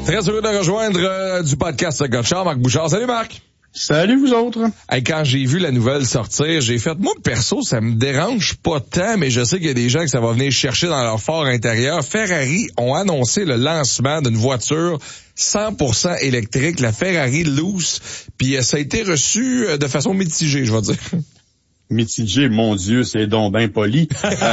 Très heureux de rejoindre du podcast Le Gars de Char, Marc Bouchard. Salut Marc! Salut vous autres! Hey, quand j'ai vu la nouvelle sortir, j'ai fait, moi perso, ça me dérange pas tant, mais je sais qu'il y a des gens que ça va venir chercher dans leur fort intérieur. Ferrari ont annoncé le lancement d'une voiture 100% électrique, la Ferrari Loose, puis ça a été reçu de façon mitigée, je vais dire. Mitigé, mon Dieu, c'est donc bien poli.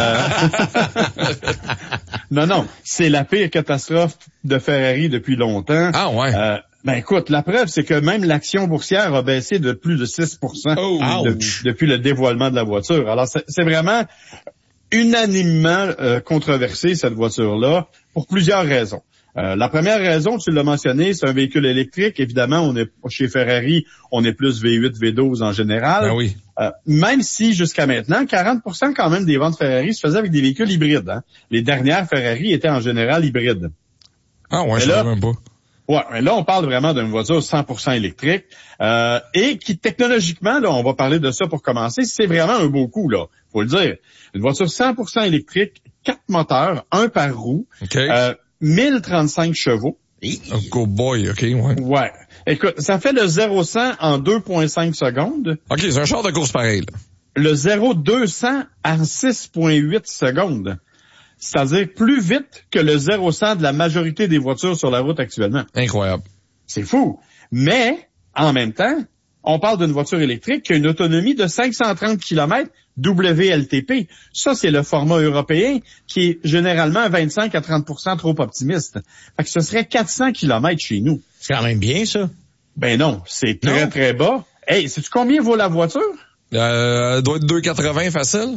Non, c'est la pire catastrophe de Ferrari depuis longtemps. Ah ouais? Ben écoute, la preuve, c'est que même l'action boursière a baissé de plus de 6% depuis le dévoilement de la voiture. Alors, c'est vraiment unanimement controversé, cette voiture-là, pour plusieurs raisons. La première raison, tu l'as mentionné, c'est un véhicule électrique. Évidemment, chez Ferrari, on est plus V8, V12 en général. Ben oui. Même si, jusqu'à maintenant, 40% quand même des ventes Ferrari se faisaient avec des véhicules hybrides. Hein. Les dernières Ferrari étaient en général hybrides. Ah ouais, je savais même pas. Ouais, mais là, on parle vraiment d'une voiture 100% électrique et qui, technologiquement, là, on va parler de ça pour commencer, c'est vraiment un beau coup, là, faut le dire. Une voiture 100% électrique, 4 moteurs, 1 par roue, 1035 chevaux. Oh boy, OK, ouais. Ouais. Écoute, ça fait le 0-100 en 2,5 secondes. OK, c'est un char de course pareil, là. Le 0-200 en 6,8 secondes. C'est-à-dire plus vite que le 0-100 de la majorité des voitures sur la route actuellement. Incroyable. C'est fou. Mais, en même temps, on parle d'une voiture électrique qui a une autonomie de 530 km WLTP. Ça, c'est le format européen qui est généralement 25 à 30% trop optimiste. Fait que ce serait 400 km chez nous. C'est quand même bien, ça. Ben non, c'est très, très bas. Hey, sais-tu combien vaut la voiture? Doit être 2,80 facile.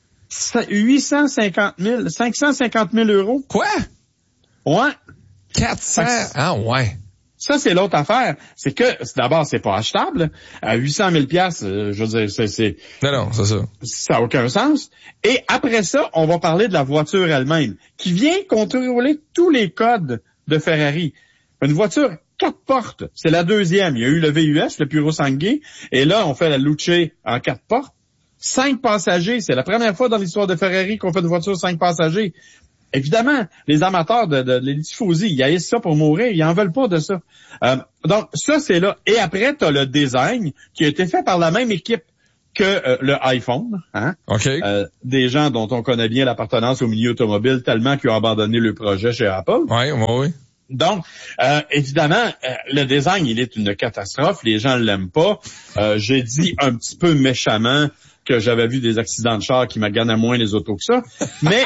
550 000 euros. Quoi? Ouais. 400? Ah ouais. Ça, c'est l'autre affaire. C'est que, d'abord, c'est pas achetable. À 800 000 $, je veux dire, c'est... Non, c'est ça. Ça n'a aucun sens. Et après ça, on va parler de la voiture elle-même, qui vient contrôler tous les codes de Ferrari. Une voiture 4 portes, c'est la deuxième. Il y a eu le VUS, le Puro Sangue, et là, on fait la Luce en 4 portes. 5 passagers, c'est la première fois dans l'histoire de Ferrari qu'on fait une voiture 5 passagers. Évidemment, les amateurs de l'tifosi, ils haïssent ça pour mourir, ils en veulent pas de ça. Donc, ça, c'est là. Et après, tu as le design qui a été fait par la même équipe que le iPhone. Hein? OK. Des gens dont on connaît bien l'appartenance au milieu automobile tellement qu'ils ont abandonné le projet chez Apple. Oui. Donc, évidemment, le design, il est une catastrophe. Les gens l'aiment pas. J'ai dit un petit peu méchamment que j'avais vu des accidents de char qui m'aganaient moins les autos que ça. Mais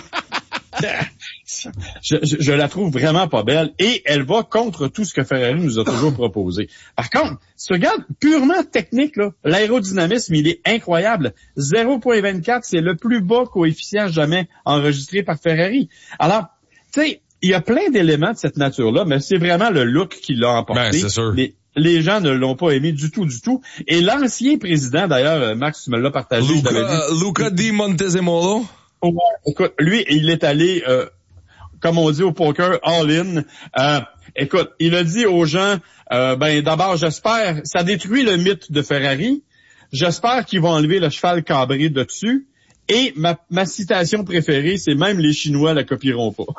je la trouve vraiment pas belle et elle va contre tout ce que Ferrari nous a toujours proposé. Par contre, si tu regardes purement technique, là, l'aérodynamisme, il est incroyable. 0,24, c'est le plus bas coefficient jamais enregistré par Ferrari. Alors, tu sais, il y a plein d'éléments de cette nature-là, mais c'est vraiment le look qui l'a emporté. Ben, c'est sûr. Les gens ne l'ont pas aimé du tout. Et l'ancien président, d'ailleurs, Max, tu me l'as partagé. Luca Di Montezemolo. Ouais, écoute, lui, il est allé, comme on dit au poker, all-in. Écoute, il a dit aux gens, d'abord, j'espère, ça détruit le mythe de Ferrari. J'espère qu'ils vont enlever le cheval cabré de dessus. Et ma citation préférée, c'est même les Chinois la copieront pas.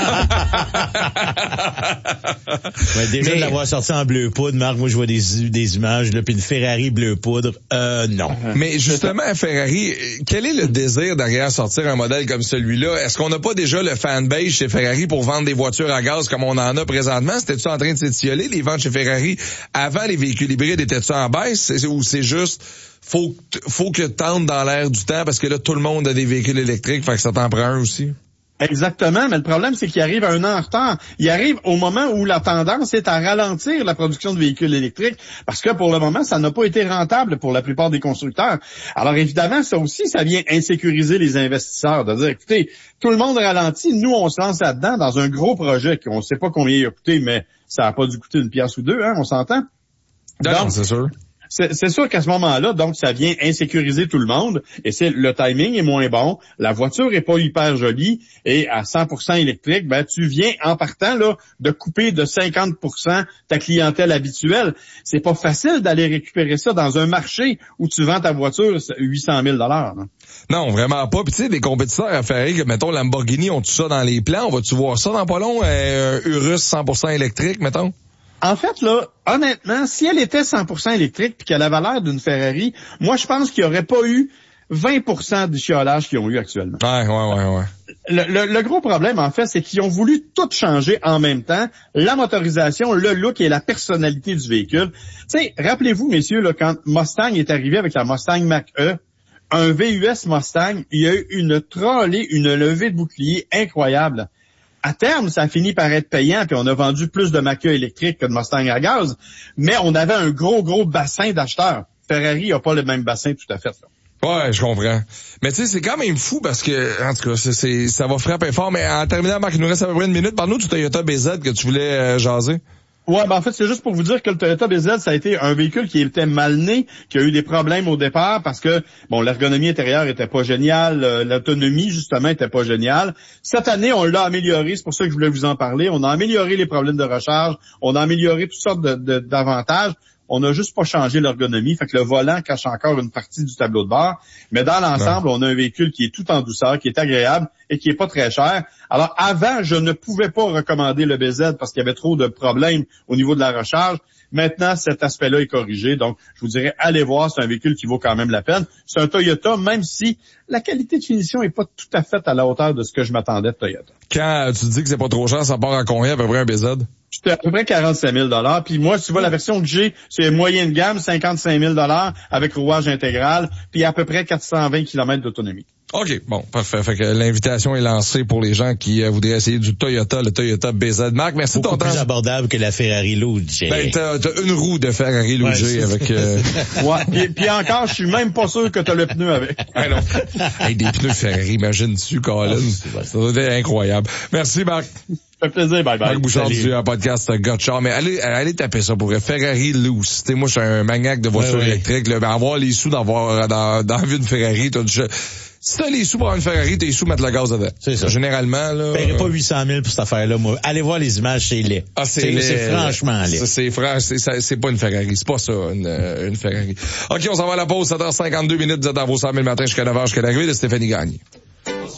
Ouais, déjà de l'avoir sorti en bleu poudre, Marc, moi je vois des images, là, puis une Ferrari bleu poudre, non. Mais justement, Ferrari, quel est le désir derrière sortir un modèle comme celui-là? Est-ce qu'on n'a pas déjà le fanbase chez Ferrari pour vendre des voitures à gaz comme on en a présentement? C'était-tu en train de s'étioler, les ventes chez Ferrari? Avant, les véhicules hybrides étaient-tu en baisse? Ou c'est juste... Faut que tente dans l'air du temps parce que là, tout le monde a des véhicules électriques, fait que ça t'en prend un aussi. Exactement, mais le problème, c'est qu'il arrive un an en retard. Il arrive au moment où la tendance est à ralentir la production de véhicules électriques parce que pour le moment, ça n'a pas été rentable pour la plupart des constructeurs. Alors évidemment, ça aussi, ça vient insécuriser les investisseurs, de dire, écoutez, tout le monde ralentit, nous, on se lance là-dedans dans un gros projet qu'on ne sait pas combien il a coûté, mais ça n'a pas dû coûter une pièce ou deux, hein, on s'entend? Non, c'est sûr. c'est sûr qu'à ce moment-là, donc, ça vient insécuriser tout le monde, et le timing est moins bon, la voiture est pas hyper jolie, et à 100% électrique, ben, tu viens, en partant, là, de couper de 50% ta clientèle habituelle. C'est pas facile d'aller récupérer ça dans un marché où tu vends ta voiture 800 000 $. Non, vraiment pas. Puis tu sais, des compétiteurs à Ferrari, mettons Lamborghini, ont tout ça dans les plans. On va-tu voir ça dans pas long? Urus 100% électrique, mettons? En fait, là, honnêtement, si elle était 100% électrique puis qu'elle avait l'air d'une Ferrari, moi, je pense qu'il n'y aurait pas eu 20% du chiolage qu'ils ont eu actuellement. Ouais. Le gros problème, en fait, c'est qu'ils ont voulu tout changer en même temps. La motorisation, le look et la personnalité du véhicule. Tu sais, rappelez-vous, messieurs, là, quand Mustang est arrivé avec la Mustang Mach-E, un VUS Mustang, il y a eu une trolley, une levée de bouclier incroyable. À terme, ça a fini par être payant, puis on a vendu plus de Mach-E électriques que de Mustang à gaz, mais on avait un gros bassin d'acheteurs. Ferrari n'a pas le même bassin tout à fait, là. Ouais, je comprends. Mais tu sais, c'est quand même fou parce que, en tout cas, ça va frapper fort. Mais en terminant, Marc, il nous reste à peu près une minute. Parle-nous du Toyota BZ que tu voulais jaser. Ouais, ben en fait, c'est juste pour vous dire que le Toyota BZ, ça a été un véhicule qui était mal né, qui a eu des problèmes au départ parce que, bon, l'ergonomie intérieure était pas géniale, l'autonomie, justement, était pas géniale. Cette année, on l'a amélioré, c'est pour ça que je voulais vous en parler. On a amélioré les problèmes de recharge, on a amélioré toutes sortes d'avantages. On n'a juste pas changé l'ergonomie, fait que le volant cache encore une partie du tableau de bord. Mais dans l'ensemble, on a un véhicule qui est tout en douceur, qui est agréable et qui est pas très cher. Alors avant, je ne pouvais pas recommander le BZ parce qu'il y avait trop de problèmes au niveau de la recharge. Maintenant, cet aspect-là est corrigé. Donc, je vous dirais, allez voir, c'est un véhicule qui vaut quand même la peine. C'est un Toyota, même si la qualité de finition est pas tout à fait à la hauteur de ce que je m'attendais de Toyota. Quand tu dis que c'est pas trop cher, ça part à combien à peu près un BZ? C'était à peu près 45 000 $. Puis moi, tu vois, la version que j'ai, c'est moyenne gamme, 55 000 $ avec rouage intégral, puis à peu près 420 km d'autonomie. OK, bon, parfait. Fait que l'invitation est lancée pour les gens qui voudraient essayer du Toyota, le Toyota BZ. Marc, merci de ton temps. Beaucoup plus abordable que la Ferrari Luge. Ben, t'as une roue de Ferrari Luge avec... Ouais, puis encore, je suis même pas sûr que t'as le pneu avec. Ah non. Avec des pneus Ferrari, imagine-tu, Colin. Ça doit être incroyable. Merci, Marc. Ça fait plaisir, bye bye. Marc Bouchard du podcast Gotcha. Mais allez taper ça pour vrai. Ferrari Loose. Moi, je suis un maniaque de voitures électriques. Là. Ben, avoir les sous dans la vie d'une Ferrari, si t'as les sous pour avoir une Ferrari, t'as les sous mettre le gaz dedans. C'est ça. Généralement, là. Je paierais pas 800 000 pour cette affaire-là, moi. Allez voir les images, c'est laid. Ah, c'est franchement laid. C'est pas une Ferrari. C'est pas ça, une Ferrari. OK, on s'en va à la pause. 7h52 minutes. Vous êtes dans vos 100 000 matin jusqu'à 9h jusqu'à l'arrivée de Stéphanie Gagné.